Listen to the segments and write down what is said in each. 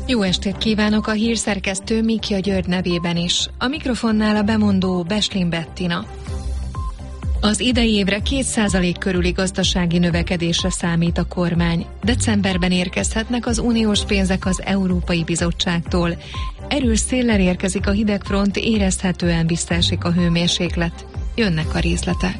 Jó estét kívánok, a hírszerkesztő Mikja György nevében is. A mikrofonnál a bemondó Beslin Bettina. Az idei évre 2% körüli gazdasági növekedésre számít a kormány. Decemberben érkezhetnek az uniós pénzek az Európai Bizottságtól. Erős széllel érkezik a hidegfront, érezhetően visszaesik a hőmérséklet. Jönnek a részletek.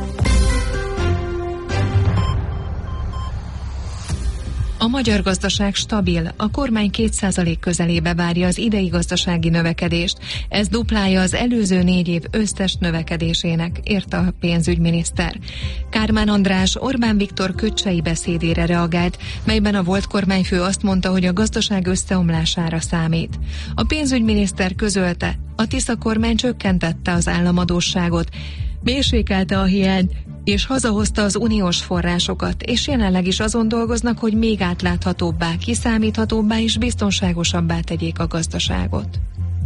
A magyar gazdaság stabil, a kormány 2% közelébe várja az idei gazdasági növekedést. Ez duplája az előző 4 év összes növekedésének, írta a pénzügyminiszter. Kármán András Orbán Viktor köcsei beszédére reagált, melyben a volt kormányfő azt mondta, hogy a gazdaság összeomlására számít. A pénzügyminiszter közölte, a Tisza kormány csökkentette az államadósságot, mérsékelte a hiányt, és hazahozta az uniós forrásokat, és jelenleg is azon dolgoznak, hogy még átláthatóbbá, kiszámíthatóbbá és biztonságosabbá tegyék a gazdaságot.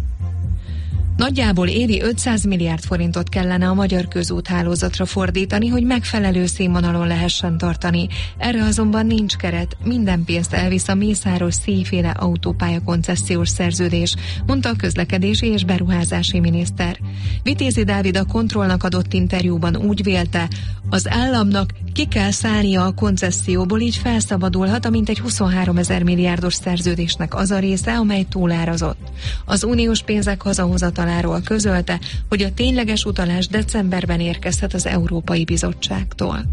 Nagyjából évi 500 milliárd forintot kellene a magyar közúthálózatra fordítani, hogy megfelelő színvonalon lehessen tartani. Erre azonban nincs keret, minden pénzt elvisz a Mészáros Szijjféle autópálya koncesziós szerződés, mondta a közlekedési és beruházási miniszter. Vitézi Dávid a Kontrollnak adott interjúban úgy vélte, az államnak ki kell szállnia a koncesszióból, így felszabadulhat a mintegy 23 000 milliárdos szerződésnek az a része, amely túlárazott. Az uniós pénzek hazahozataláról közölte, hogy a tényleges utalás decemberben érkezhet az Európai Bizottságtól.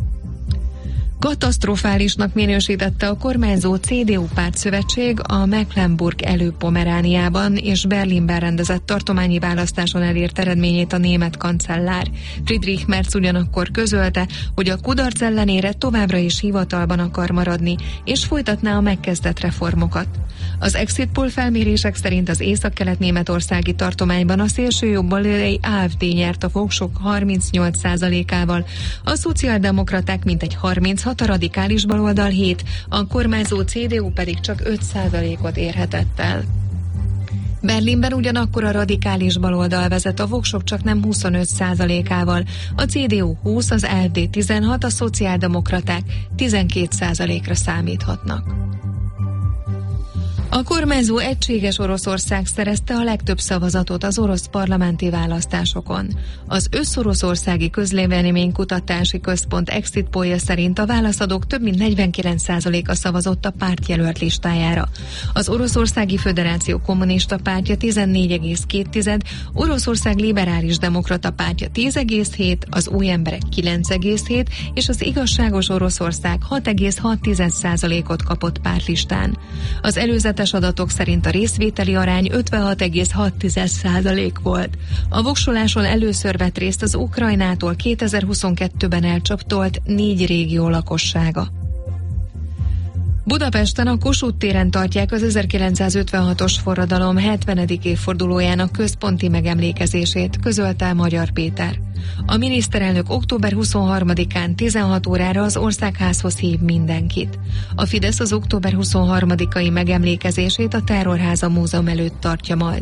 Katasztrofálisnak minősítette a kormányzó CDU pártszövetség a Mecklenburg-Előpomerániában és Berlinben rendezett tartományi választáson elért eredményét a német kancellár. Friedrich Merz ugyanakkor közölte, hogy a kudarc ellenére továbbra is hivatalban akar maradni, és folytatná a megkezdett reformokat. Az exit poll felmérések szerint az észak-kelet-németországi tartományban a szélsőjobboldali AfD nyert a voksok 38%-ával, a szociáldemokraták mintegy 36%, a radikális baloldal 7%, a kormányzó CDU pedig csak 5%-ot érhetett el. Berlinben ugyanakkor a radikális baloldal vezet, a voksok csak nem 25%-ával, a CDU 20%, az AfD 16%, a szociáldemokraták 12%-ra számíthatnak. A kormányzó Egységes Oroszország szerezte a legtöbb szavazatot az orosz parlamenti választásokon. Az Összoroszországi Közvéleménykutatási Központ exit pollja szerint a válaszadók több mint 49%-a szavazott a pártjelölt listájára. Az Oroszországi Föderáció Kommunista Pártja 14,2%, Oroszország Liberális Demokrata Pártja 10,7%, az Új Emberek 9,7% és az Igazságos Oroszország 6,6%-ot kapott pártlistán. Az előzetes adatok szerint a részvételi arány 56,6% volt. A voksoláson először vett részt az Ukrajnától 2022-ben elcsaptolt 4 régió lakossága. Budapesten a Kossuth téren tartják az 1956-os forradalom 70. évfordulójának központi megemlékezését, közölte Magyar Péter. A miniszterelnök október 23-án 16 órára az Országházhoz hív mindenkit. A Fidesz az október 23-ai megemlékezését a Terrorháza Múzeum előtt tartja majd.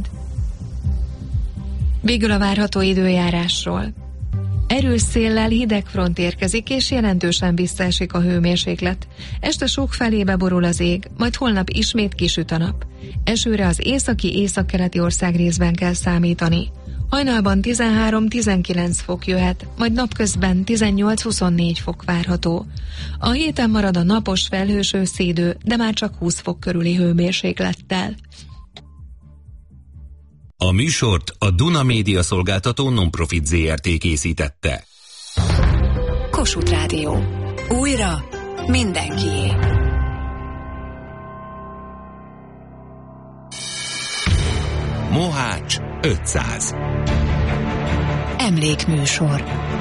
Végül a várható időjárásról. Erős széllel hidegfront érkezik, és jelentősen visszaesik a hőmérséklet. Este sokfelé beborul az ég, majd holnap ismét kisüt a nap. Esőre az északi-északkeleti országrészben kell számítani. Hajnalban 13-19 fok jöhet, majd napközben 18-24 fok várható. A héten marad a napos, felhős őszi idő, de már csak 20 fok körüli hőmérséklettel. A műsort a Duna Média Szolgáltató Non-Profit Zrt. Készítette. Kossuth Rádió. Újra mindenkié. Mohács 500. Emlékműsor.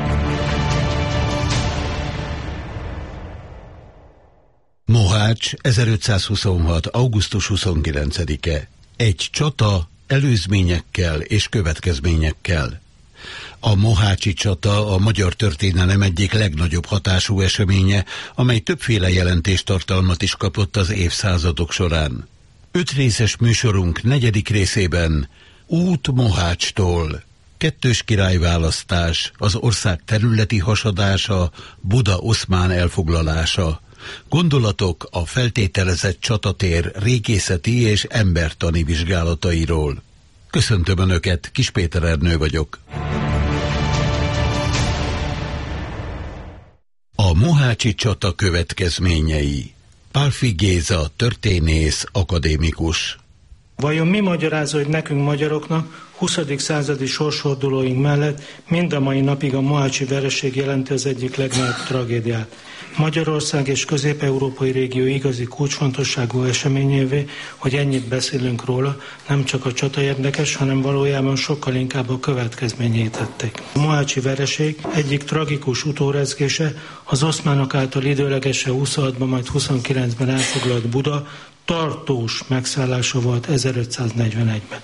Mohács 1526. augusztus 29-e. Egy csata előzményekkel és következményekkel. A mohácsi csata a magyar történelem egyik legnagyobb hatású eseménye, amely többféle jelentéstartalmat is kapott az évszázadok során. 5 részes műsorunk 4. részében út Mohácstól, kettős királyválasztás, az ország területi hasadása, Buda oszmán elfoglalása, Gondolatok a feltételezett csatatér régészeti és embertani vizsgálatairól. Köszöntöm Önöket, Kis Péter Ernő vagyok. A mohácsi csata következményei. Pálffy Géza, történész, akadémikus. Vajon mi magyarázza, hogy nekünk magyaroknak 20. századi sorsfordulóink mellett mind a mai napig a mohácsi vereség jelenti az egyik legnagyobb tragédiát? Magyarország és közép-európai régió igazi kulcsfontosságú eseményévé, hogy ennyit beszélünk róla, nem csak a csata érdekes, hanem valójában sokkal inkább a következményét tették. A mohácsi vereség egyik tragikus utórezgése az oszmánok által időlegesen 26-ban, majd 29-ben elfoglalt Buda tartós megszállása volt 1541-ben.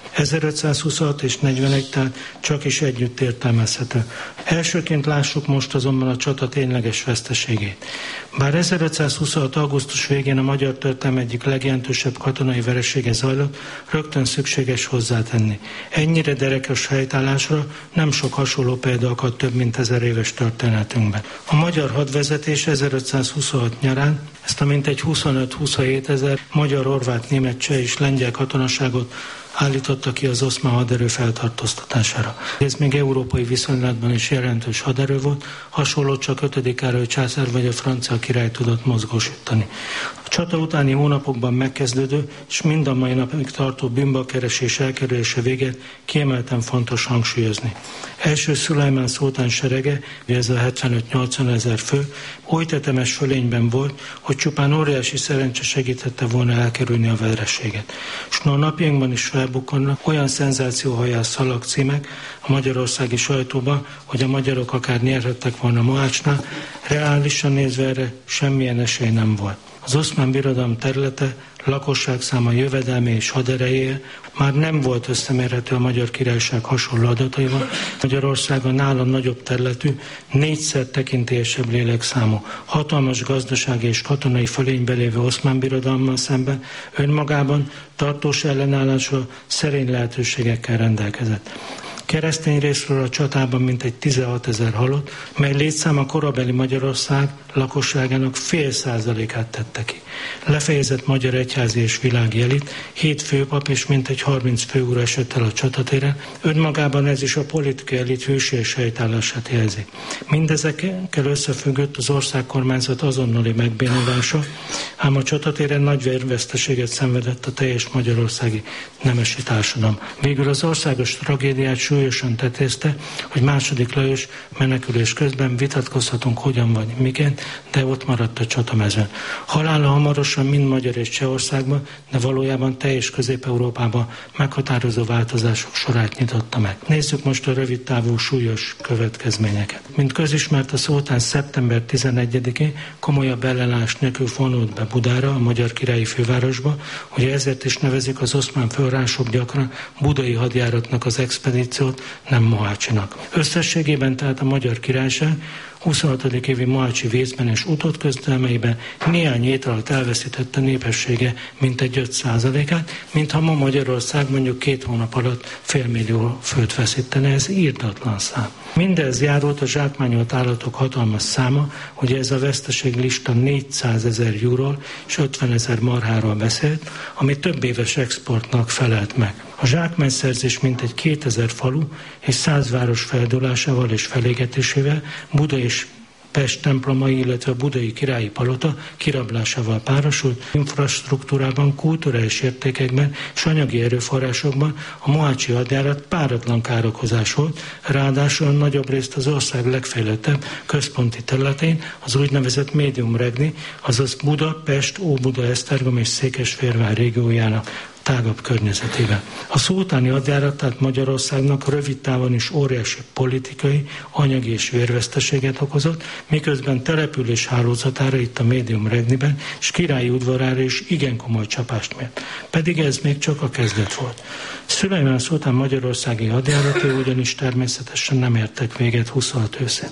1526 és 41, tehát csak is együtt értelmezhető. Elsőként lássuk most azonban a csata tényleges veszteségét. Bár 1526. augusztus végén a magyar történelem egyik legjelentősebb katonai veresége zajlott, rögtön szükséges hozzátenni. Ennyire derekes helytállásra nem sok hasonló példa akadt több mint 1000 éves történetünkben. A magyar hadvezetés 1526 nyarán ezt a mintegy 25-27 ezer magyar, horvát, német, cseh és lengyel katonaságot állította ki az oszmán haderő feltartóztatására. Ez még európai viszonylatban is jelentős haderő volt, hasonlót csak 5. Károly császár vagy a francia király tudott mozgósítani. A csata utáni hónapokban megkezdődő és mind a mai napig tartó bűnbakkeresés elkerülése végét kiemelten fontos hangsúlyozni. Első Szulajmán szultán serege, ez a 75-80 ezer fő, oly tetemes fölényben volt, hogy csupán óriási szerencse segítette volna elkerülni a vereséget. És a napjainkban is felbukkannak olyan szenzációhajász szalagcímek a magyarországi sajtóban, hogy a magyarok akár nyerhettek volna Mohácsnál, reálisan nézve erre semmilyen esély nem volt. Az Oszmán Birodalom területe, lakosságszáma, jövedelme és hadereje már nem volt összemérhető a Magyar Királyság hasonló adataival. Magyarország a nála nagyobb területű, 4-szer tekintélyesebb lélekszámú, hatalmas gazdasági és katonai fölényben lévő Oszmán Birodalommal szemben önmagában tartós ellenállásra szerény lehetőségekkel rendelkezett. Keresztény részről a csatában mintegy 16 ezer halott, mely létszáma korabeli Magyarország lakosságának 0,5%-át tette ki. Lefejezett magyar egyházi és világi elit, 7 főpap és mintegy 30 főúr esett el a csatatéren, önmagában ez is a politikai elit hősies helytállását jelzi. Mindezekkel összefüggött az országkormányzat azonnali megbénulása, ám a csatatéren nagy vérveszteséget szenvedett a teljes magyarországi nemesi társadalom. Végül az országos tragédiát súlyosan tetézte, hogy II. Lajos menekülés közben vitatkozhatunk hogyan vagy miként, de ott maradt a csatamezőn. Halála hamarosan mind Magyar és Csehországban, de valójában teljes Közép-Európában meghatározó változások sorát nyitotta meg. Nézzük most a rövid távú súlyos következményeket. Mint közismert, a szultán szeptember 11-én komolyabb ellenállás nélkül vonult be Budára, a magyar királyi fővárosba, ugye ezért is nevezik az oszmán főrások gyakran budai hadjáratnak az expedíciót, nem mohácsinak. Összességében tehát a Magyar Királyság 26. évi mohácsi vészben és utódközdelmeiben néhány hét alatt elveszítette népessége mintegy 5%-át, mintha ma Magyarország mondjuk 2 hónap alatt 500 000 főt veszítene, ez írdatlan szám. Mindez járult a zsákmányolt állatok hatalmas száma, hogy ez a veszteség lista 400 000 juhról és 50 000 marháról beszélt, ami több éves exportnak felelt meg. A zsákmányszerzés mintegy 2000 falu és 100 város feldúlásával és felégetésével, Buda és Pest templomai, illetve a budai királyi palota kirablásával párosult, infrastruktúrában, kulturális értékekben és anyagi erőforrásokban a mohácsi hadjárat páratlan károkozás volt, ráadásul nagyobb részt az ország legfejlettebb központi területén, az úgynevezett médium regni, azaz Buda, Pest, Óbuda, Esztergom és Székesfehérvár régiójának tágabb környezetében. A szultáni hadjárat tehát Magyarországnak rövid távon is óriási politikai, anyagi és vérveszteséget okozott, miközben település hálózatára itt a médium regniben és királyi udvarára is igen komoly csapást mért. Pedig ez még csak a kezdet volt. Szulajmán szultán magyarországi hadjáratai ugyanis természetesen nem értek véget 26 őszén.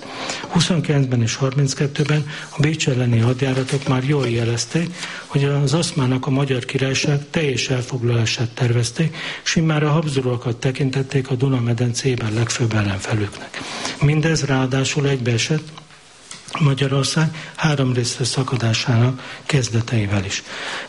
29-ben és 32-ben a Bécs elleni hadjáratok már jól jelezték, hogy az oszmánok a Magyar Királyság teljes elfoglalását tervezték, és immár a Habsburgokat tekintették a Duna medencében legfőbb ellenfelüknek. Mindez ráadásul egybeesett Magyarország három részre szakadásának kezdeteivel is.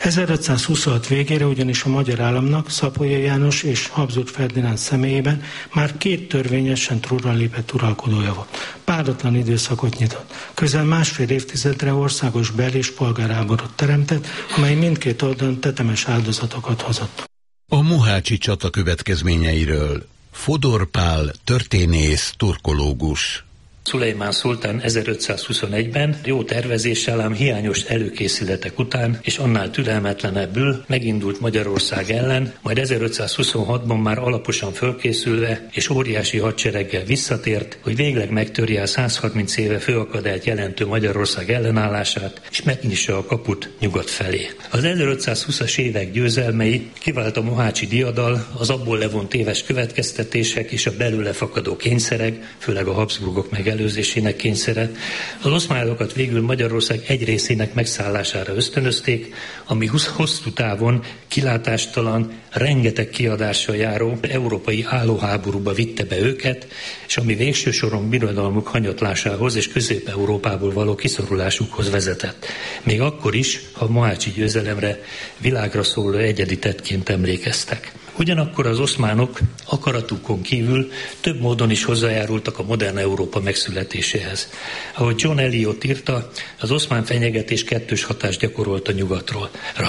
1526 végére ugyanis a magyar államnak Szapolyai János és Habsburg Ferdinánd személyében már két törvényesen trónra lépett uralkodója volt. Páratlan időszakot nyitott. Közel másfél évtizedre országos bel- és polgárháborút teremtett, amely mindkét oldalon tetemes áldozatokat hozott. A mohácsi csata következményeiről Fodor Pál, történész, turkológus. Szulejmán szultán 1521-ben jó tervezéssel, ám hiányos előkészületek után és annál türelmetlenebbül megindult Magyarország ellen, majd 1526-ban már alaposan fölkészülve és óriási hadsereggel visszatért, hogy végleg megtörje a 130 éve főakadályt jelentő Magyarország ellenállását, és megnyissa a kaput nyugat felé. Az 1520-as évek győzelmei, kivált a mohácsi diadal, az abból levont téves következtetések és a belőle fakadó kényszerek, főleg a Habsburgok megelőzésének kényszere, az oszmánokat végül Magyarország egy részének megszállására ösztönözték, ami hosszú távon kilátástalan, rengeteg kiadással járó európai állóháborúba vitte be őket, és ami végső soron birodalmuk hanyatlásához és Közép-Európából való kiszorulásukhoz vezetett. Még akkor is, ha a mohácsi győzelemre világra szóló egyedi tettként emlékeztek. Ugyanakkor az oszmánok akaratukon kívül több módon is hozzájárultak a modern Európa megszületéséhez. Ahogy John Eliot írta, az oszmán fenyegetés kettős hatást gyakorolt a nyugatra.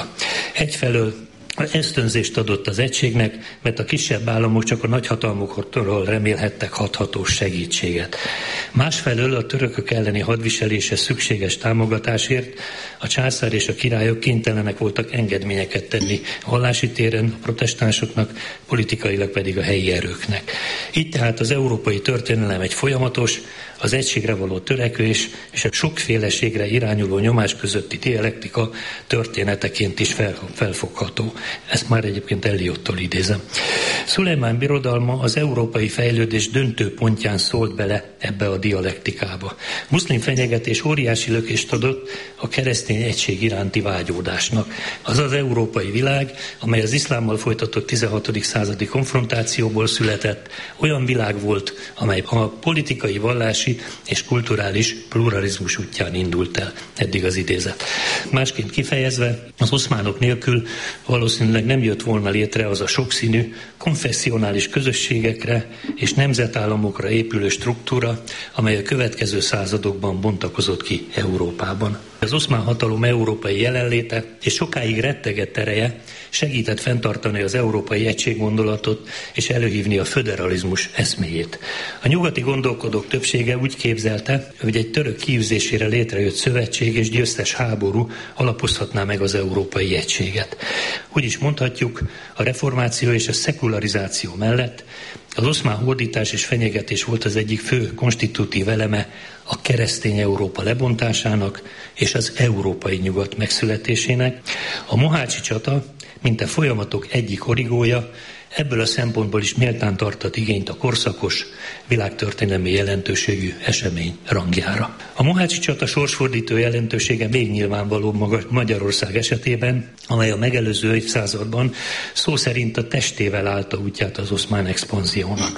Egyfelől ösztönzést adott az egységnek, mert a kisebb államok csak a nagyhatalmoktól remélhettek hathatós segítséget. Másfelől a törökök elleni hadviseléshez szükséges támogatásért a császár és a királyok kénytelenek voltak engedményeket tenni vallási téren a protestánsoknak, politikailag pedig a helyi erőknek. Így tehát az európai történelem egy folyamatos, az egységre való törekvés és a sokféleségre irányuló nyomás közötti dialektika történeteként is felfogható. Ezt már egyébként Eliottól idézem. Szulejmán birodalma az európai fejlődés döntő pontján szólt bele ebbe a dialektikába. Muszlim fenyegetés óriási lökést adott a keresztény egység iránti vágyódásnak. Az az európai világ, amely az iszlámmal folytatott 16. századi konfrontációból született, olyan világ volt, amely a politikai, vallási és kulturális pluralizmus útján indult el. Eddig az idézet. Másként kifejezve, az oszmánok nélkül valószínűleg nem jött volna létre az a sokszínű, konfessionális közösségekre és nemzetállamokra épülő struktúra, amely a következő századokban bontakozott ki Európában. Az oszmán hatalom európai jelenléte és sokáig rettegett ereje segített fenntartani az európai egységgondolatot és előhívni a föderalizmus eszméjét. A nyugati gondolkodók többsége úgy képzelte, hogy egy török kiűzésére létrejött szövetség és győztes háború alapozhatná meg az európai egységet. Úgy is mondhatjuk, a reformáció és a szekularizáció mellett az oszmán hódítás és fenyegetés volt az egyik fő konstitutív eleme a keresztény Európa lebontásának és az európai nyugat megszületésének. A mohácsi csata, mint a folyamatok egyik origója, ebből a szempontból is méltán tartott igényt a korszakos, világtörténelmi jelentőségű esemény rangjára. A mohácsi csata sorsfordító jelentősége még nyilvánvalóbb Magyarország esetében, amely a megelőző évszázadban szó szerint a testével állta útját az oszmán expanziónak.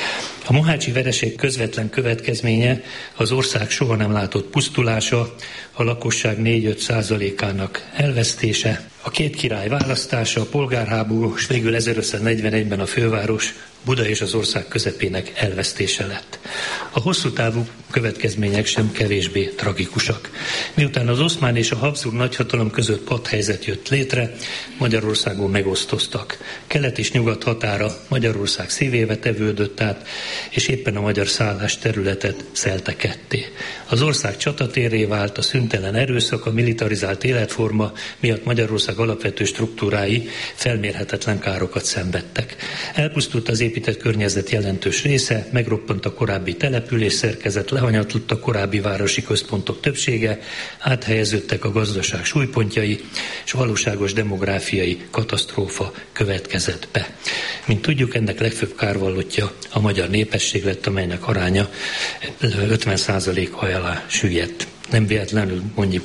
A mohácsi vereség közvetlen következménye az ország soha nem látott pusztulása, a lakosság 4-5%-ának elvesztése, a két király választása, a polgárháború, és végül 1541-ben a főváros, Buda és az ország közepének elvesztése lett. A hosszú távú következmények sem kevésbé tragikusak. Miután az oszmán és a Habsburg nagyhatalom között patthelyzet jött létre, Magyarországon megosztoztak. Kelet és nyugat határa Magyarország szívébe tevődött át, és éppen a magyar szállás területet szelte ketté. Az ország csatatérré vált, a szüntelen erőszak, a militarizált életforma miatt Magyarország alapvető struktúrái felmérhetetlen károkat szenvedtek. Elpusztult az épített környezet jelentős része, megroppant a korábbi település szerkezet, lehanyatlott a korábbi városi központok többsége, áthelyeződtek a gazdaság súlypontjai, és valóságos demográfiai katasztrófa következett be. Mint tudjuk, ennek legfőbb kárvallottja a magyar népesség lett, amelynek aránya 50% alá süllyedt. nem véletlenül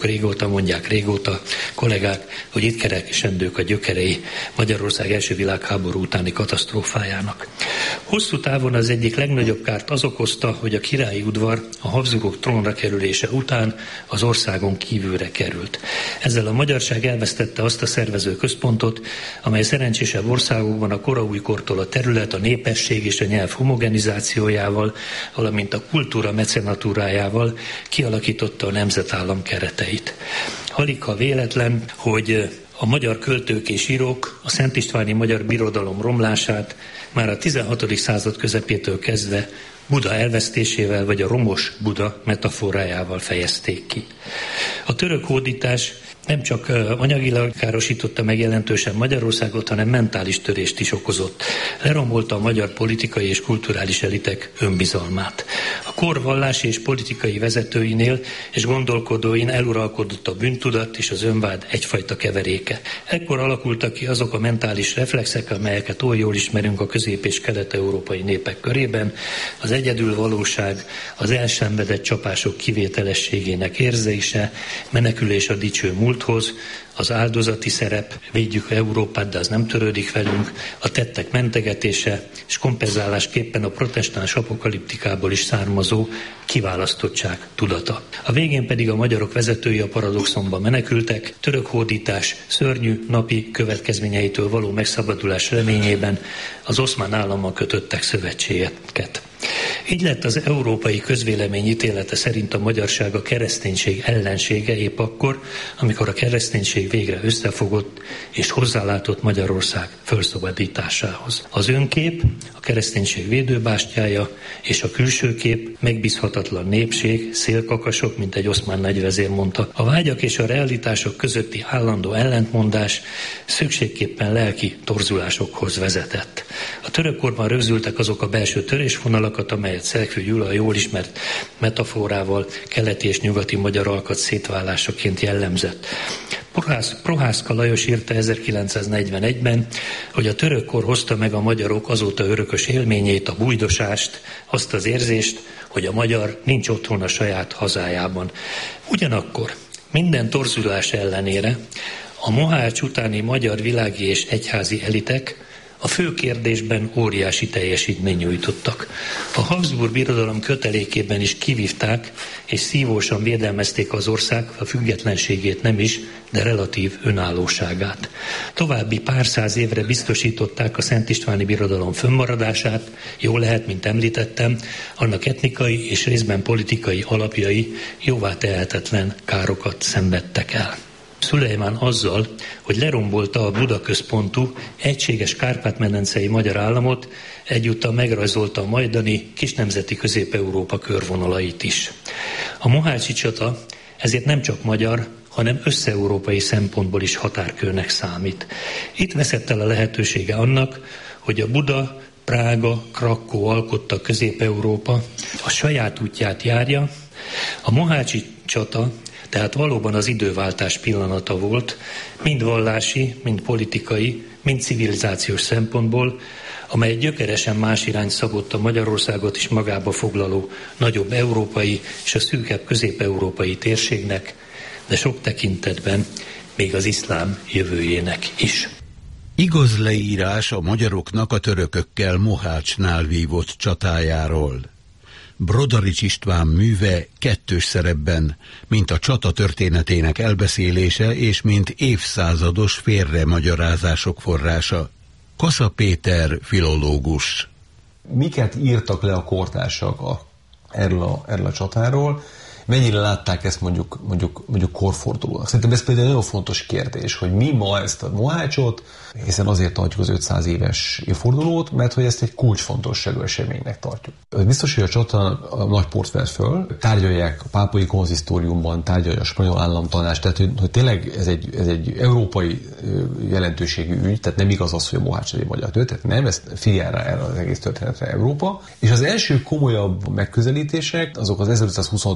mondják régóta kollégák, hogy itt keresendők a gyökerei Magyarország első világháború utáni katasztrófájának. Hosszú távon az egyik legnagyobb kárt az okozta, hogy a királyi udvar a Habsburgok trónra kerülése után az országon kívülre került. Ezzel a magyarság elvesztette azt a szervező központot, amely szerencsésebb országokban a koraújkortól a terület, a népesség és a nyelv homogenizációjával, valamint a kultúra mecenatúrájával kialakította a nemzetállam kereteit. Aligha véletlen, hogy a magyar költők és írók a Szent Istváni magyar birodalom romlását már a 16. század közepétől kezdve Buda elvesztésével vagy a romos Buda metaforájával fejezték ki. A török hódítás nem csak anyagilag károsította meg jelentősen Magyarországot, hanem mentális törést is okozott. Lerombolta a magyar politikai és kulturális elitek önbizalmát. A kor vallási és politikai vezetőinél és gondolkodóin eluralkodott a bűntudat és az önvád egyfajta keveréke. Ekkor alakultak ki azok a mentális reflexek, amelyeket oly jól ismerünk a közép- és kelet-európai népek körében, az egyedülvalóság, az elszenvedett csapások kivételességének érzése, menekülés a dicső múlthoz, az áldozati szerep, védjük Európát, de az nem törődik velünk, a tettek mentegetése, és kompenzálásképpen a protestáns apokaliptikából is származó kiválasztottság tudata. A végén pedig a magyarok vezetői a paradoxonba menekültek, török hódítás szörnyű napi következményeitől való megszabadulás reményében az oszmán állammal kötöttek szövetségeket. Így lett az európai közvélemény ítélete szerint a magyarság a kereszténység ellensége épp akkor, amikor a kereszténység végre összefogott és hozzálátott Magyarország fölszabadításához. Az önkép, a kereszténység védőbástyája és a külső kép megbízhatatlan népség, szélkakasok, mint egy oszmán nagyvezér mondta. A vágyak és a realitások közötti állandó ellentmondás szükségképpen lelki torzulásokhoz vezetett. A török korban rögzültek azok a belső törésvonalakat, amelyet Szelekvő Gyula jól ismert metaforával keleti és nyugati magyar alkat szétválásaként jellemzett. Prohászka Lajos írta 1941-ben, hogy a török kor hozta meg a magyarok azóta örökös élményét, a bújdosást, azt az érzést, hogy a magyar nincs otthon a saját hazájában. Ugyanakkor minden torzulás ellenére a Mohács utáni magyar világi és egyházi elitek a fő kérdésben óriási teljesítményt nyújtottak. A Habsburg birodalom kötelékében is kivívták és szívósan védelmezték az ország a függetlenségét nem is, de relatív önállóságát. További pár száz évre biztosították a Szent Istváni birodalom fönnmaradását, jól lehet, mint említettem, annak etnikai és részben politikai alapjai jóvá tehetetlen károkat szenvedtek el. Szulejmán azzal, hogy lerombolta a Buda központú, egységes kárpát-medencei magyar államot, egyúttal megrajzolta a majdani kisnemzeti Közép-Európa körvonalait is. A mohácsi csata ezért nem csak magyar, hanem összeurópai szempontból is határkőnek számít. Itt veszett el a lehetősége annak, hogy a Buda, Prága, Krakkó alkotta Közép-Európa a saját útját járja. A mohácsi csata tehát valóban az időváltás pillanata volt, mind vallási, mind politikai, mind civilizációs szempontból, amely gyökeresen más irányt szabott a Magyarországot is magába foglaló nagyobb európai és a szűkebb közép-európai térségnek, de sok tekintetben még az iszlám jövőjének is. Igaz leírás a magyaroknak a törökökkel Mohácsnál vívott csatájáról. Brodarics István műve kettős szerepben, mint a csata történetének elbeszélése és mint évszázados félremagyarázások forrása. Kassa Péter filológus. Miket írtak le a kortársak erről a csatáról? Mennyire látták ezt mondjuk korfordulónak? Szerintem ez például egy nagyon fontos kérdés, hogy mi ma ezt a Mohácsot, hiszen azért tartjuk az 500 éves évfordulót, mert hogy ezt egy kulcsfontosságú eseménynek tartjuk. Biztos, hogy a csata a nagy port vett föl, tárgyalják a pápai konzisztóriumban, tárgyalja a spanyol államtanács, tehát hogy tényleg ez egy európai jelentőségű ügy, tehát nem igaz az, hogy a Mohács egy magyar történet, nem, ezt figyel rá erre az egész történetre Európa. És az első komolyabb megközelítések, azok az 1526-os év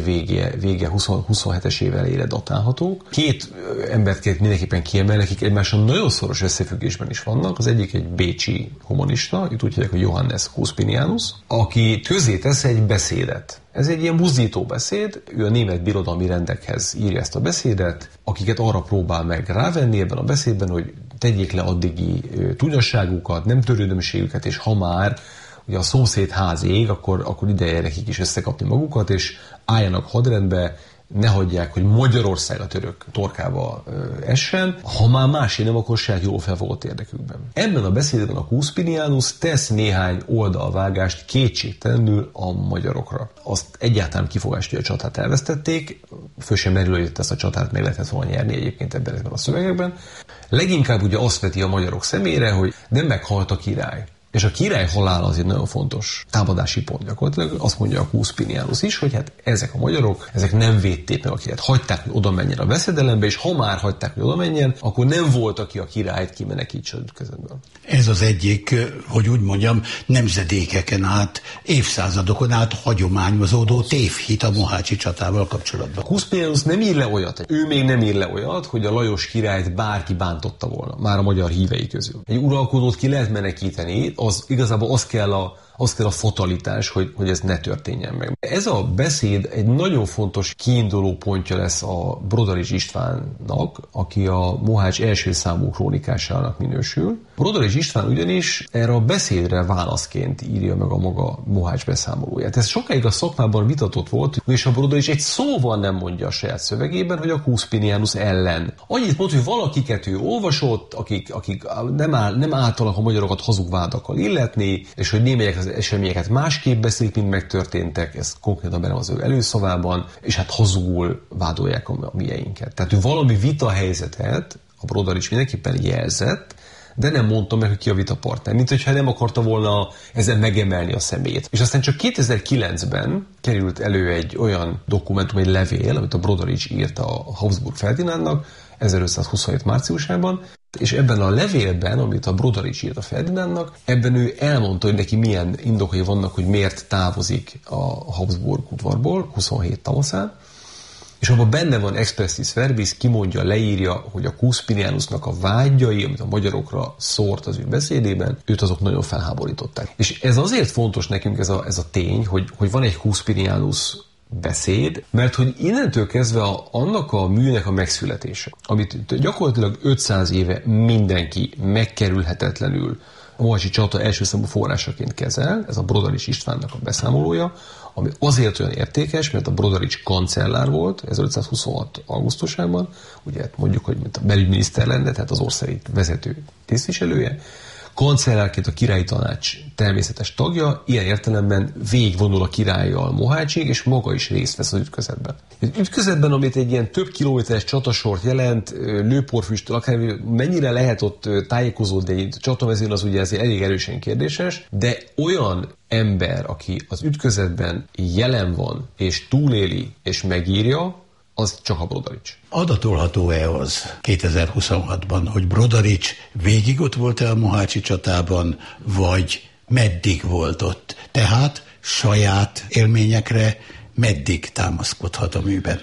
vége 27-es év elejére datálhatók. Két embert kell mindenképpen kiemelni, akik egymással nagyon szoros összefüggésben is vannak. Az egyik egy bécsi humanista, itt úgy hívják, hogy Johannes Cuspinianus, aki közé tesz egy beszédet. Ez egy ilyen buzdító beszéd, ő a német birodalmi rendekhez írja ezt a beszédet, akiket arra próbál meg rávenni ebben a beszédben, hogy tegyék le addigi tunyosságukat, nem törődömségüket, és ha már ugye a szomszéd ház ég, akkor ideje nekik is összekapni magukat, és álljanak hadrendbe, ne hagyják, hogy Magyarország a török torkába essen, ha már másé nem, akkor saját jól felfogott érdekükben. Ebben a beszédben a Cuspinianus tesz néhány oldalvágást kétségtelenül a magyarokra. Azt egyáltalán kifogást, hogy a csatát elvesztették, föl sem merül, hogy ezt a csatát meg lehetett volna nyerni egyébként ebben a szövegekben. Leginkább ugye azt veti a magyarok szemére, hogy nem meghalt a király. És a király halála az egy nagyon fontos támadási pont gyakorlatilag. Azt mondja a Cuspinianus is, hogy hát ezek a magyarok, ezek nem védték meg a királyt. Hagyták, hogy oda menjen a veszedelembe, és ha már hagyták, hogy oda menjen, akkor nem volt, aki a királyt kimenekítse az ütközetből. Ez az egyik, hogy úgy mondjam, nemzedékeken át, évszázadokon át hagyományozódó tévhit a mohácsi csatával kapcsolatban. A Cuspinianus nem ír le olyat, ő még nem ír le olyat, hogy a Lajos királyt bárki bántotta volna, már a magyar hívei közül. Egy uralkodót ki lehet menekíteni, igazából az kell a fatalitás, hogy ez ne történjen meg. Ez a beszéd egy nagyon fontos kiinduló pontja lesz a Brodarics Istvánnak, aki a Mohács első számú krónikásának minősül. Brodarics István ugyanis erre a beszédre válaszként írja meg a maga Mohács beszámolóját. Ez sokáig a szakmában vitatott volt, és a Brodarics egy szóval nem mondja a saját szövegében, hogy a Cuspinianus ellen. Annyit mond, hogy valakiket ő olvasott, akik nem álltanak a magyarokat hazug vádakkal illetni, és hogy némelyek az eseményeket másképp beszélik, mint megtörténtek, ez konkrétan benne az ő előszavában, és hát hazugul vádolják a mieinket. Tehát ő valami vitahelyzetet, a Brodarics mindenképpen jelzett, de nem mondta meg, hogy ki a vitapartner, mint hogyha nem akarta volna ezen megemelni a szemét. És aztán csak 2009-ben került elő egy olyan dokumentum, egy levél, amit a Brodarics írt a Habsburg Ferdinándnak 1527 márciusában, és ebben a levélben, amit a Brodarics írt a Ferdinándnak, ebben ő elmondta, hogy neki milyen indokai vannak, hogy miért távozik a Habsburg udvarból 27 tavaszán, és abban benne van expressis verbis, kimondja, leírja, hogy a Cuspinianusnak a vágyai, amit a magyarokra szórt az ő beszédében, őt azok nagyon felháborították. És ez azért fontos nekünk ez a tény, hogy van egy Cuspinianus beszéd, mert hogy innentől kezdve annak a műnek a megszületése, amit gyakorlatilag 500 éve mindenki megkerülhetetlenül a mohácsi csata első számú forrásaként kezel, ez a Brodarics Istvánnak a beszámolója, ami azért olyan értékes, mert a Brodarics kancellár volt 1526. augusztusában, ugye mondjuk, hogy mint a belügyminiszter lenne, tehát az ország vezető tisztviselője, kancellárként a királyi tanács természetes tagja, ilyen értelemben végigvonul a királlyal Mohácsig, és maga is részt vesz az ütközetben. Az ütközetben, amit egy ilyen több kilométeres csatasort jelent, lőporfüsttől, akár mennyire lehet ott tájékozódni egy csatamezőn, az ugye ezért elég erősen kérdéses, de olyan ember, aki az ütközetben jelen van, és túléli, és megírja, az csak a Brodarics. Adatolható-e az 2026-ban, hogy Brodarics végig ott volt-e a mohácsi csatában, vagy meddig volt ott? Tehát saját élményekre meddig támaszkodhat a műben?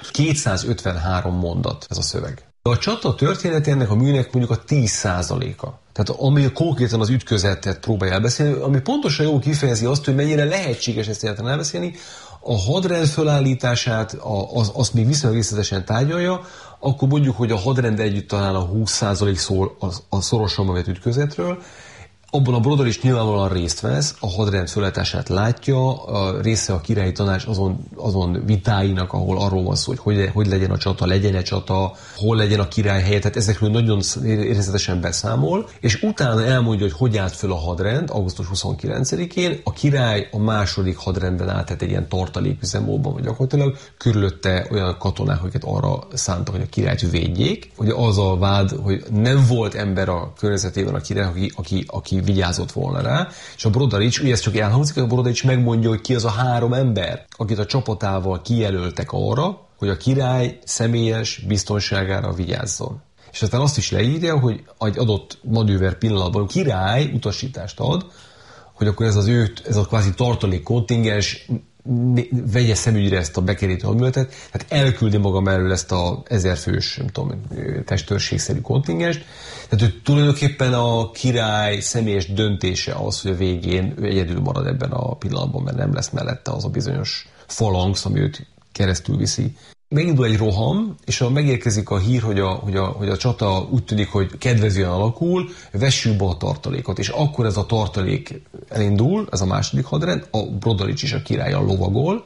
253 mondat ez a szöveg. A csata történetének a műnek mondjuk a 10%-a. Tehát ami konkrétan az ütközetet próbálja elbeszélni, ami pontosan jól kifejezi azt, hogy mennyire lehetséges ezt egyáltalán elbeszélni, a hadrend fölállítását, azt még viszonylag részletesen tárgyalja, akkor mondjuk, hogy a hadrend együtt talán a 20% szól a szorosabban vett ütközetről. Abban a Brodarics nyilvánvalóan részt vesz, a hadrend fölállítását látja, a része a királyi tanács azon vitáinak, ahol arról van szó, hogy legyen a csata, legyen-e csata, hol legyen a király helye, tehát ezekről nagyon részletesen beszámol, és utána elmondja, hogy állt föl a hadrend augusztus 29-én, a király a második hadrendben állt, tehát egy ilyen tartaléküzemmódban, vagy gyakorlatilag körülötte olyan katonák, akiket arra szántak, hogy a királyt védjék. Ugye az a vád, hogy nem volt ember a környezetében a király, aki vigyázott volna rá, és a Brodarics, ugye ez csak elhangzik, a Brodarics megmondja, hogy ki az a 3 ember, akit a csapatával kijelöltek arra, hogy a király személyes biztonságára vigyázzon. És aztán azt is leírja, hogy egy adott manőver pillanatban a király utasítást ad, hogy akkor ez a kvázi tartalék kontingens vegye szemügyre ezt a bekerítő hadműveletet, tehát elküldi maga mellől ezt a 1000 fős, nem tudom, testőrségszerű kontingest. Tehát hogy tulajdonképpen a király személyes döntése az, hogy a végén ő egyedül marad ebben a pillanatban, mert nem lesz mellette az a bizonyos falanx, ami őt keresztül viszi. Megindul egy roham, és megérkezik a hír, hogy a csata úgy tűnik, hogy kedvezően alakul, vessük be a tartalékot. És akkor ez a tartalék elindul, ez a második hadrend, a Brodarics is a királlyal lovagol,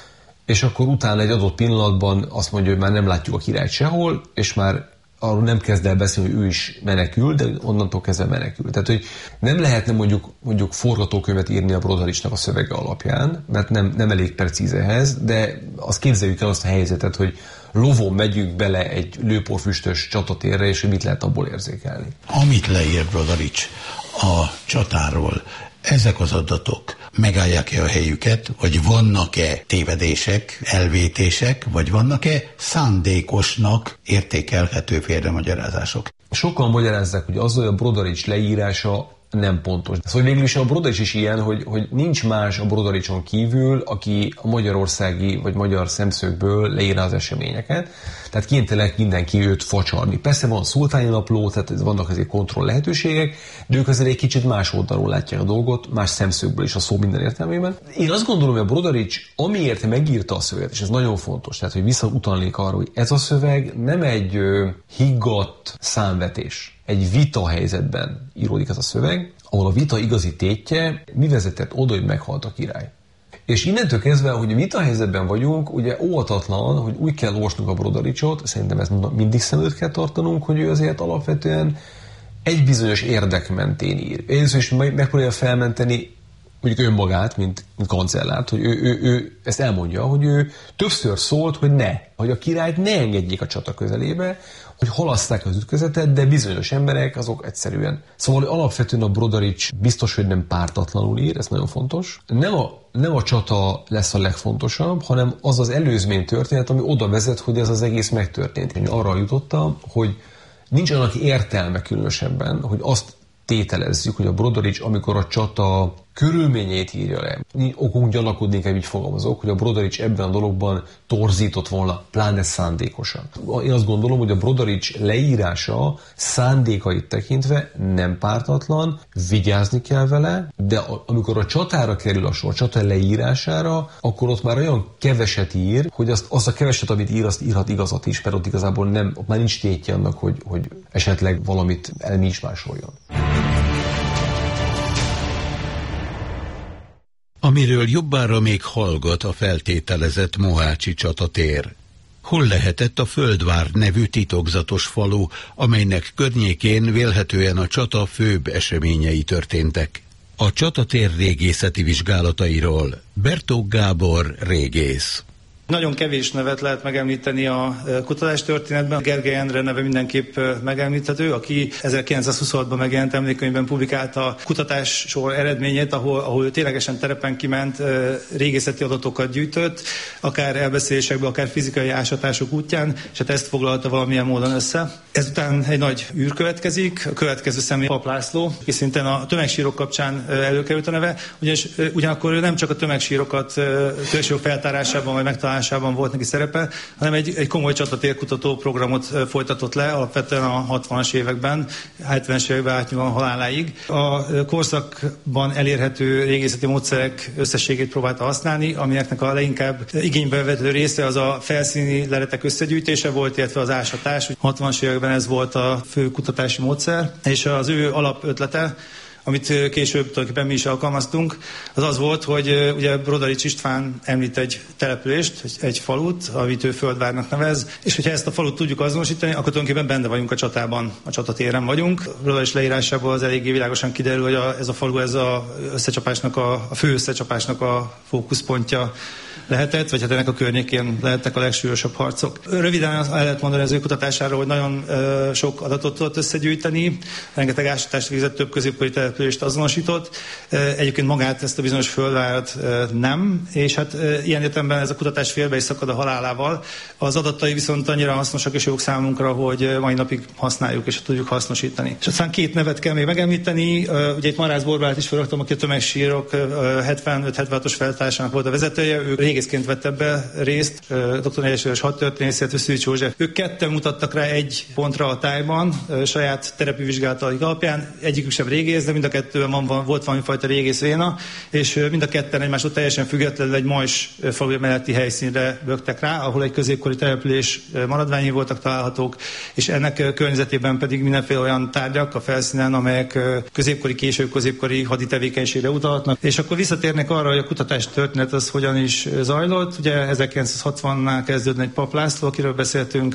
és akkor utána egy adott pillanatban azt mondja, hogy már nem látjuk a királyt sehol, és már arról nem kezd el beszélni, hogy ő is menekül, de onnantól kezdve menekül. Tehát, hogy nem lehetne mondjuk forgatókönyvet írni a Brodaricsnak a szövege alapján, mert nem elég precíz ehhez, de azt képzeljük el azt a helyzetet, hogy lovon megyünk bele egy lőporfüstös csatatérre, és hogy mit lehet abból érzékelni. Amit leír Brodarics a csatáról, ezek az adatok megállják-e a helyüket, vagy vannak-e tévedések, elvétések, vagy vannak-e szándékosnak értékelhető félremagyarázások? Sokan magyarázzák, hogy az, hogy a Brodarics leírása nem pontos. Szóval végül is a Brodarics is ilyen, hogy nincs más a Brodaricson kívül, aki a magyarországi vagy magyar szemszögből leírja az eseményeket. Tehát kénytelen mindenki őt facsarni. Persze van szultáni napló, tehát vannak azért kontroll lehetőségek, de ők azért egy kicsit más oldalról látják a dolgot, más szemszögből is a szó minden értelmében. Én azt gondolom, hogy a Brodarics amiért megírta a szöveget, és ez nagyon fontos, tehát hogy visszautalnék arra, hogy ez a szöveg nem egy higgadt számvetés. Egy vita helyzetben íródik ez a szöveg, ahol a vita igazi tétje mi vezetett oda, hogy meghalt a király. És innentől kezdve, hogy a vita helyzetben vagyunk, ugye óvatatlan, hogy úgy kell olvasnunk a Brodaricsot, szerintem ezt mindig szem előtt kell tartanunk, hogy ő azért alapvetően egy bizonyos érdek mentén ír. Először is megpróbálja felmenteni mondjuk önmagát, mint kancellárt, hogy ő ezt elmondja, hogy ő többször szólt, hogy a királyt ne engedjék a csata közelébe, hogy halasszák az ütközetet, de bizonyos emberek azok egyszerűen. Szóval alapvetően a Brodarics biztos, hogy nem pártatlanul ír, ez nagyon fontos. Nem a csata lesz a legfontosabb, hanem az az előzmény történet, ami oda vezet, hogy ez az egész megtörtént. Én arra jutottam, hogy nincs annak értelme különösebben, hogy azt tételezzük, hogy a Brodarics, amikor a csata körülményét írja le. Okunk gyanakodni kell, így fogalmazok, hogy a Brodarics ebben a dologban torzított volna, pláne szándékosan. Én azt gondolom, hogy a Brodarics leírása szándékait tekintve nem pártatlan, vigyázni kell vele, de amikor a csatára kerül a sor, a csata leírására, akkor ott már olyan keveset ír, hogy azt a keveset, amit ír, azt írhat igazat is, mert ott igazából ott már nincs tétje annak, hogy esetleg valamit el mi is másoljon. Amiről jobbára még hallgat a feltételezett mohácsi csatatér. Hol lehetett a Földvár nevű titokzatos falu, amelynek környékén vélhetően a csata főbb eseményei történtek? A csatatér régészeti vizsgálatairól Bertók Gábor régész. Nagyon kevés nevet lehet megemlíteni a kutatástörténetben. Gergely Endre neve mindenképp megemlíthető, aki 1926-ban megjelent emlékkönyvben publikálta a kutatássor eredményét, ahol ő ténylegesen terepen kiment, régészeti adatokat gyűjtött, akár elbeszélésekből, akár fizikai ásatások útján, és hát ezt foglalta valamilyen módon össze. Ezután egy nagy űr következik, a következő személy Pap László, és szintén a tömegsírok kapcsán előkerült a neve, ugyanakkor ő nem csak a tömegsírok feltárásában vagy megtalálásában volt neki szerepe, hanem egy komoly csatatérkutató programot folytatott le, alapvetően a 60-as években, 70-es években átnyúlóan haláláig. A korszakban elérhető régészeti módszerek összességét próbálta használni, aminek a leginkább igénybe vető része az a felszíni leletek összegyűjtése volt, illetve az ásatás. 60-as években ez volt a fő kutatási módszer, és az ő alapötlete, amit később tulajdonképpen mi is alkalmaztunk, az volt, hogy ugye Brodarics István említ egy települést, egy falut, amit ő Földvárnak nevez, és hogyha ezt a falut tudjuk azonosítani, akkor tulajdonképpen benne vagyunk a csatában, a csatatéren vagyunk. Brodarics leírásából az eléggé világosan kiderül, hogy ez a falu, ez a fő összecsapásnak a fókuszpontja lehetett, vagy hát ennek a környékén lehettek a legsúlyosabb harcok. Röviden el lehet mondani az ő kutatásáról, hogy nagyon sok adatot tudott összegyűjteni, rengeteg ásatást végzett több középkori település települést azonosított, egyébként magát ezt a bizonyos földvárat nem, és hát ilyen értelemben ez a kutatás félbe is szakad a halálával. Az adatai viszont annyira hasznosak és jók számunkra, hogy mai napig használjuk és tudjuk hasznosítani. És aztán 2 nevet kell még megemlíteni, ugye itt Marász Borbált is felraktam, aki a tömegsírok 75-76-os feltársának volt a vezetője, ő régészként vett ebbe részt, dr. Negyes hadtörténész, illetve Szűcs József. Ők ketten mutattak rá egy pontra a tájban, saját terepi vizsgálataik alapján, egyikük sem régész, de mind a kettőben volt valamifajta régész véna, és mind a ketten egymástól teljesen függetlenül egy Majs falu melletti helyszínre böktek rá, ahol egy középkori település maradványai voltak találhatók, és ennek környezetében pedig mindenféle olyan tárgyak a felszínen, amelyek középkori, később középkori hadi tevékenységre utalhatnak. És akkor visszatérnek arra, hogy a kutatás történet az hogyan is zajlott. Ugye 1960-nál kezdődne egy Pap László, akiről beszéltünk,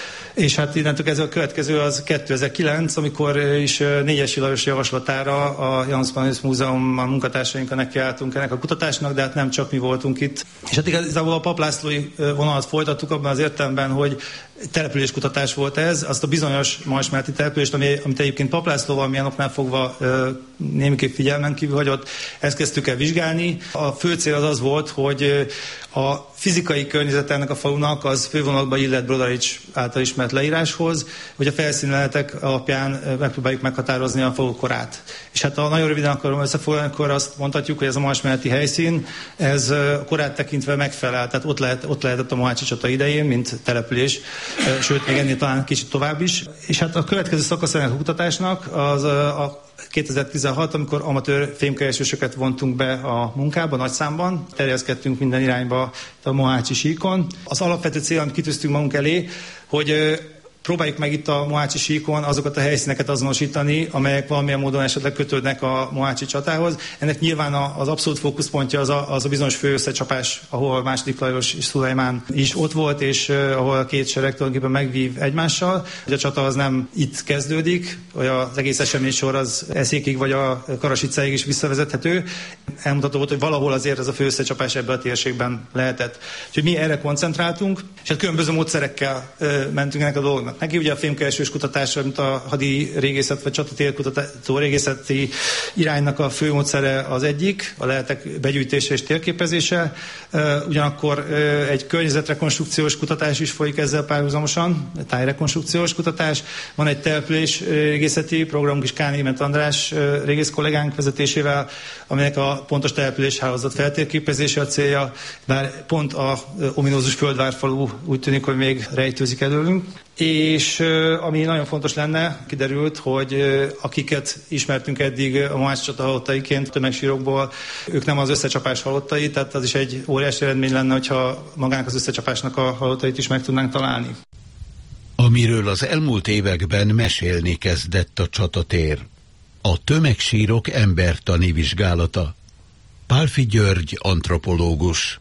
és hát innentől kezdve a következő az 2009, amikor is Négyessy Lajos javaslatára a Janus Pannonius Múzeummal munkatársainkkal nekiálltunk ennek a kutatásnak, de hát nem csak mi voltunk itt. És hát igazából a Pap Lászlói vonalat folytattuk abban az értelemben, hogy településkutatás volt ez, azt a bizonyos Majsmárti települést, amit egyébként Pap László valamilyen oknál fogva némiképp figyelmen kívül hagyott, ezt kezdtük el vizsgálni. A fő cél az volt, hogy a fizikai környezet ennek a falunak az fővonalban illet Brodarics által ismert leíráshoz, hogy a felszínletek alapján megpróbáljuk meghatározni a falu korát. És hát ha nagyon röviden akarom összefoglalni, akkor azt mondhatjuk, hogy ez a Majsmárti helyszín, ez korát tekintve megfelel, tehát ott lehetett a mohácsi csata idején, mint település, sőt, még ennél talán kicsit tovább is. És hát a következő szakasz ennek a kutatásnak az a 2016, amikor amatőr fémkeresősöket vontunk be a munkába nagy számban, terjeszkedtünk minden irányba a mohácsi síkon. Az alapvető cél, amit kitűztünk magunk elé, hogy próbáljuk meg itt a mohácsi síkon azokat a helyszíneket azonosítani, amelyek valamilyen módon esetleg kötődnek a mohácsi csatához. Ennek nyilván az abszolút fókuszpontja az a bizonyos fő összecsapás, ahol második Lajos és Szulajmán is ott volt, és ahol a két sereg tulajdonképpen megvív egymással. A csata az nem itt kezdődik, vagy az egész eseménysor az Eszékig vagy a Karasicáig is visszavezethető. Elmutató volt, hogy valahol azért ez a fő összecsapás ebben a térségben lehetett. Úgyhogy mi erre koncentráltunk, és hát különböző módszerekkel mentünk ennek a dolognak neki. Ugye a fémkeresős kutatásra, mint a hadi régészet vagy csatatérkutató régészeti iránynak a fő módszere az egyik, a leletek begyűjtése és térképezése. Ugyanakkor egy környezetrekonstrukciós kutatás is folyik ezzel párhuzamosan, tájrekonstrukciós kutatás. Van egy település régészeti programunk is Kán András régész kollégánk vezetésével, aminek a pontos településhálózat feltérképezése a célja, bár pont a ominózus földvárfalu úgy tűnik, hogy még rejtőzik előlünk. És ami nagyon fontos lenne, kiderült, hogy akiket ismertünk eddig a mohácsi csata halottaiként tömegsírokból, ők nem az összecsapás halottai, tehát az is egy óriási eredmény lenne, hogyha magának az összecsapásnak a halottait is meg tudnánk találni. Amiről az elmúlt években mesélni kezdett a csatatér. A tömegsírok embertani vizsgálata. Pálffy György antropológus.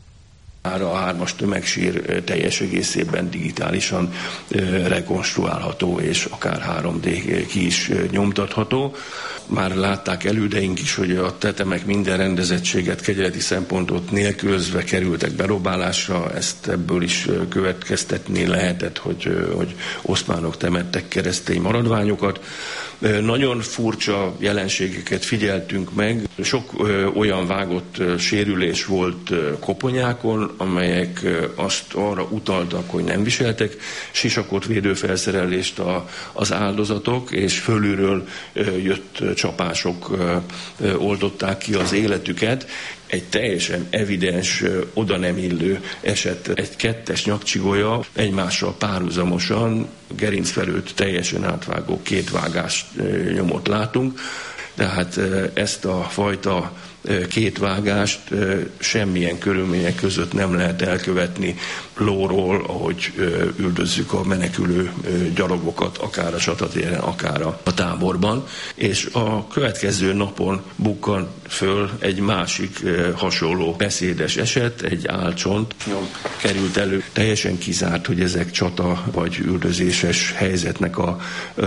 A 3-as tömegsír teljes egészében digitálisan rekonstruálható, és akár 3D ki is nyomtatható. Már látták elődeink is, hogy a tetemek minden rendezettséget, kegyeleti szempontot nélkülözve kerültek berobálásra, ezt ebből is következtetni lehetett, hogy oszmánok temettek keresztény maradványokat. Nagyon furcsa jelenségeket figyeltünk meg. Sok olyan vágott sérülés volt koponyákon, amelyek azt arra utaltak, hogy nem viseltek sisakot, védőfelszerelést az áldozatok, és fölülről jött csapások oldották ki az életüket. Egy teljesen evidens, oda nem illő eset. Egy 2-es nyakcsigolya egymással párhuzamosan gerinc felőtt teljesen átvágó 2 vágást nyomot látunk. Tehát ezt a fajta 2 vágást semmilyen körülmények között nem lehet elkövetni lóról, ahogy üldözzük a menekülő gyalogokat, akár a csatatéren, akár a táborban. És a következő napon bukkan föl egy másik hasonló beszédes eset, egy álcsont került elő. Teljesen kizárt, hogy ezek csata vagy üldözéses helyzetnek a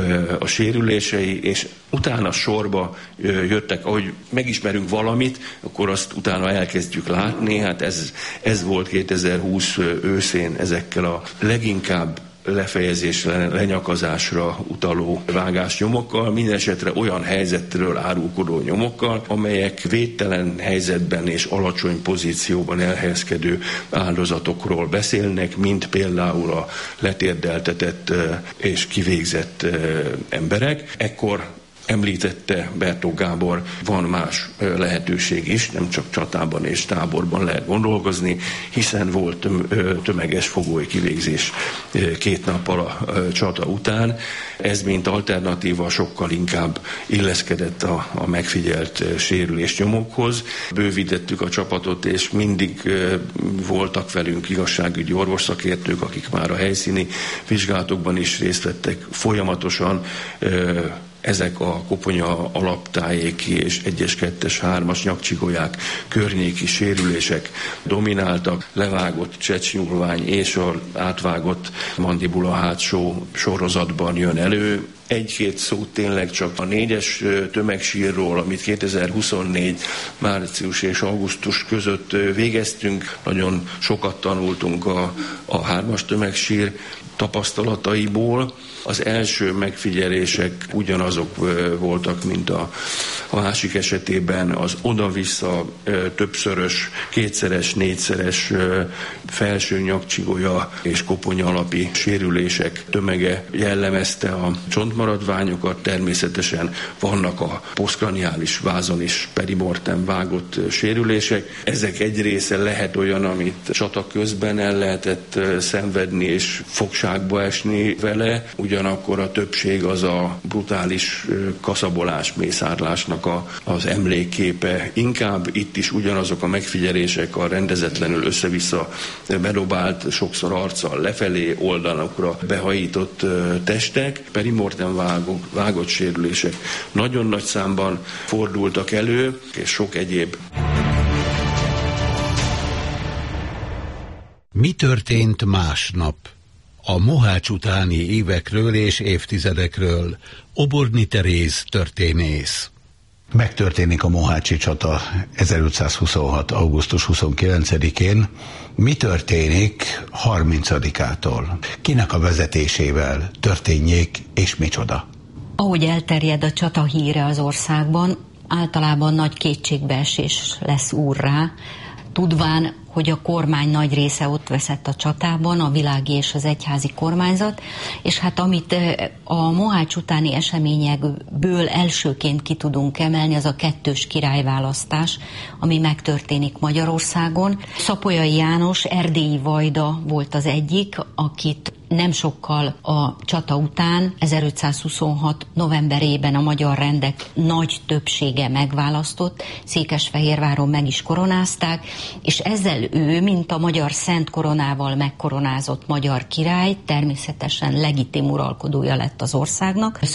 sérülései, és utána sorba jöttek, ahogy megismerünk valamit, akkor azt utána elkezdjük látni. Hát ez volt 2020 őszén ezekkel a leginkább lefejezésre, lenyakazásra utaló vágásnyomokkal, minden esetre olyan helyzetről árulkodó nyomokkal, amelyek védtelen helyzetben és alacsony pozícióban elhelyezkedő áldozatokról beszélnek, mint például a letérdeltetett és kivégzett emberek. Ekkor említette Bertók Gábor, van más lehetőség is, nem csak csatában és táborban lehet gondolkozni, hiszen volt tömeges fogoly kivégzés 2 nappal a csata után. Ez mint alternatíva sokkal inkább illeszkedett a megfigyelt sérülés nyomokhoz. Bővítettük a csapatot, és mindig voltak velünk igazságügyi orvosszakértők, akik már a helyszíni vizsgálatokban is részt vettek folyamatosan. Ezek a koponya alaptájéki és 1-es, 2-es, 3-as nyakcsigolyák környéki sérülések domináltak, levágott csecsnyúlvány és az átvágott mandibula hátsó sorozatban jön elő. 1-2 szót tényleg csak a 4-es tömegsírról, amit 2024 március és augusztus között végeztünk. Nagyon sokat tanultunk a 3-as tömegsír tapasztalataiból. Az első megfigyelések ugyanazok voltak, mint a másik esetében, az oda-vissza többszörös, 2-szeres, 4-szeres felső nyakcsigolya és koponya alapi sérülések tömege jellemezte a csontmaradványokat. Természetesen vannak a posztkraniális vázon is perimortem vágott sérülések. Ezek egy része lehet olyan, amit csata közben el lehetett szenvedni és fogságba esni vele, ugyanakkor a többség az a brutális kaszabolás, mészárlásnak az emlékképe. Inkább itt is ugyanazok a megfigyelések, a rendezetlenül össze-vissza bedobált, sokszor arccal lefelé, oldalakra behajított testek, perimortem vágott sérülések nagyon nagy számban fordultak elő, és sok egyéb. Mi történt másnap? A Mohács utáni évekről és évtizedekről. Oborni Teréz történész. Megtörténik a mohácsi csata 1526. augusztus 29-én. Mi történik 30-ától? Kinek a vezetésével történjék, és micsoda? Ahogy elterjed a csata híre az országban, általában nagy kétségbeesés lesz úrrá, tudván, hogy a kormány nagy része ott veszett a csatában, a világi és az egyházi kormányzat, és hát amit a Mohács utáni eseményekből elsőként ki tudunk emelni, az a 2-s királyválasztás, ami megtörténik Magyarországon. Szapolyai János, erdélyi vajda volt az egyik, akit nem sokkal a csata után, 1526. novemberében a magyar rendek nagy többsége megválasztott, Székesfehérváron meg is koronázták, és ezzel ő, mint a magyar szent koronával megkoronázott magyar király, természetesen legitim uralkodója lett az országnak.